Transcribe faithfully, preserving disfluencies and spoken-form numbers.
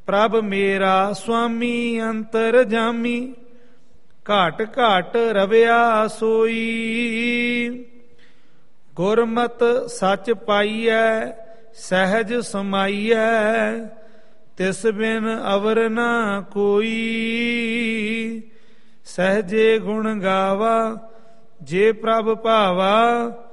ਪ੍ਰਭ ਮੇਰਾ ਸੁਆਮੀ ਅੰਤਰ ਜਾਮੀ, ਘਾਟ ਘਾਟ ਰਵਿਆ ਸੋਈ। ਗੁਰਮਤ ਸੱਚ ਪਾਈਐ ਸਹਿਜ ਸਮਾਈਐ, ਤਿਸ ਬਿਨ ਅਵਰ ਨਾ ਕੋਈ। ਸਹਜੇ ਗੁਣ ਗਾਵਾ ਜੇ ਪ੍ਰਭ ਭਾਵਾ,